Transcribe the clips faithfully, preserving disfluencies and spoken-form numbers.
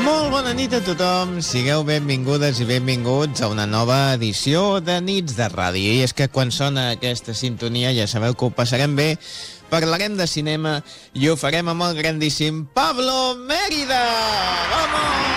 Molt bona nit a tothom, sigueu benvingudes i benvinguts a una nova edició de Nits de Ràdio. I és que quan sona aquesta sintonia ja sabeu que ho passarem bé, parlarem de cinema i ho farem amb el grandíssim Pablo Mérida. ¡Vamos!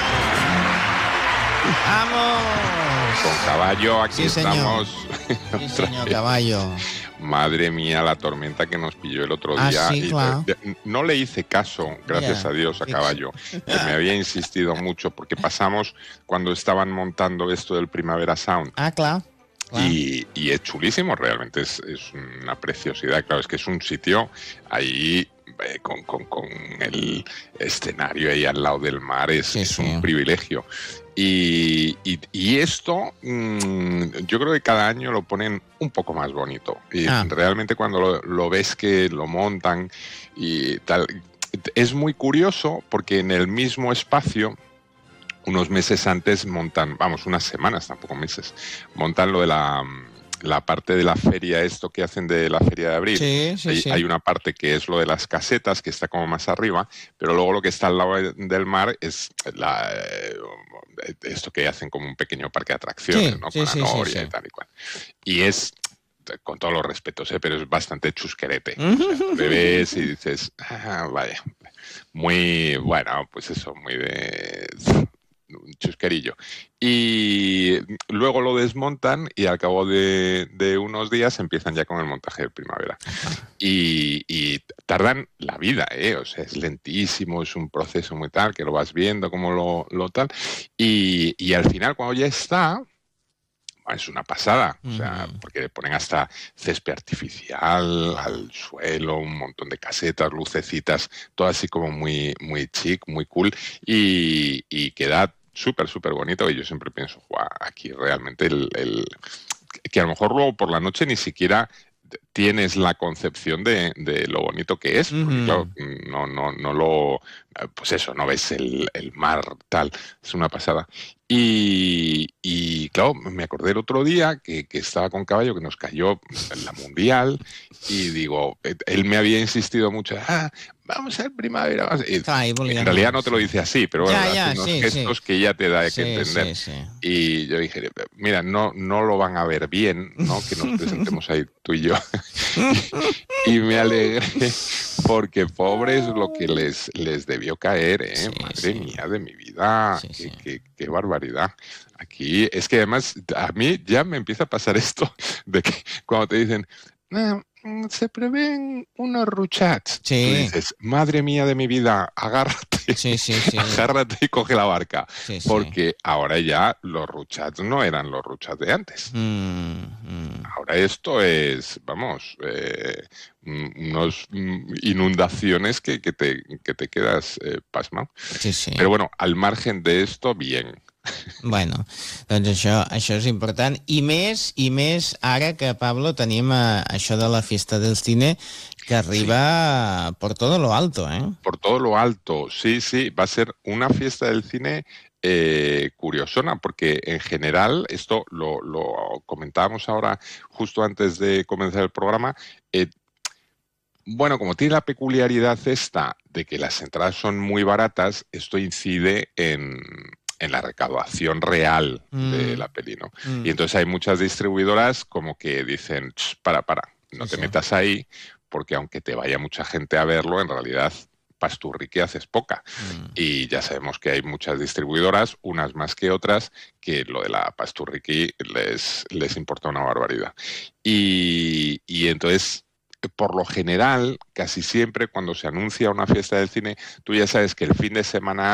¡Vamos! Con Caballo, aquí sí, señor. estamos. Sí, señor Caballo. Madre mía, la tormenta que nos pilló el otro ah, día. Sí, y claro. No le hice caso, gracias yeah. a Dios, a Caballo, que me había insistido mucho, porque pasamos cuando estaban montando esto del Primavera Sound. Ah, claro. claro. Y, y es chulísimo, realmente es, es una preciosidad. Claro, es que es un sitio ahí eh, con, con, con el escenario ahí al lado del mar, es, sí, es sí. un privilegio. Y, y, y esto, mmm, yo creo que cada año lo ponen un poco más bonito. Y ah. realmente cuando lo, lo ves que lo montan y tal, es muy curioso porque en el mismo espacio, unos meses antes montan, vamos, unas semanas, tampoco meses, montan lo de la... la parte de la feria, esto que hacen de la feria de abril. Sí, sí, hay, sí. hay una parte que es lo de las casetas, que está como más arriba, pero luego lo que está al lado del mar es la, esto que hacen como un pequeño parque de atracciones, sí, ¿no? Sí, Con sí, la noria sí, sí. y tal y cual. Y es, con todos los respetos, ¿eh? Pero es bastante chusquerete. O sea, tú le ves y dices, ah, vaya, muy, bueno, pues eso, muy de... un chusquerillo. Y luego lo desmontan y al cabo de, de unos días empiezan ya con el montaje de Primavera. Y, y tardan la vida, ¿eh? O sea, es lentísimo, es un proceso muy tal, que lo vas viendo como lo, lo tal. Y, y al final, cuando ya está... es una pasada, o sea, porque le ponen hasta césped artificial al suelo, un montón de casetas, lucecitas, todo así como muy, muy chic, muy cool, y, y queda súper, súper bonito. Y yo siempre pienso, guau, aquí realmente el, el... que a lo mejor luego por la noche ni siquiera tienes la concepción de, de lo bonito que es, porque uh-huh. claro, no, no, no lo, pues eso, no ves el, el mar tal, es una pasada. Y, y claro, me acordé el otro día que, que estaba con Caballo, que nos cayó en la Mundial, y digo, él me había insistido mucho, ah, vamos al Primavera. Vamos. Y Ay, en realidad no te lo dice así, pero bueno, ya, ya, hace unos sí, gestos sí. que ya te da sí, que entender. Sí, sí. Y yo dije, mira, no, no lo van a ver bien, ¿no? Que nos presentemos ahí tú y yo. y, y me alegré porque pobres lo que les, les debió caer, ¿eh? Sí, Madre sí. mía de mi vida, sí, qué, sí. Qué, qué barbaridad. Aquí es que además a mí ya me empieza a pasar esto de que cuando te dicen, no, se prevén unos ruchats. Sí. Tú dices, madre mía de mi vida, agárrate, sí, sí, sí. agárrate y coge la barca. Sí, sí. Porque ahora ya los ruchats no eran los ruchats de antes. Mm, mm. Ahora esto es, vamos, eh, unos inundaciones que, que, te, que te quedas eh, pasmado. Sí, sí. Però bueno, al margen de esto, bien. Bueno, doncs això, això és important. I més, i més ara que, Pablo, tenim a, això de la Fiesta del Cine que arriba sí. por todo lo alto, ¿eh? Por todo lo alto, sí, sí. Va a ser una fiesta del cine eh, curiosona, porque en general, esto lo, lo comentábamos ahora justo antes de comenzar el programa, eh, bueno, como tiene la peculiaridad esta de que las entradas son muy baratas, esto incide en... en la recaudación real mm. de la peli, ¿no? Mm. Y entonces hay muchas distribuidoras como que dicen, para, para, no sí, te sí. metas ahí, porque aunque te vaya mucha gente a verlo, en realidad pasturriqui haces poca. Mm. Y ya sabemos que hay muchas distribuidoras, unas más que otras, que lo de la pasturriqui les, les importa una barbaridad. Y, y entonces... por lo general, casi siempre cuando se anuncia una fiesta del cine, tú ya sabes que el fin de semana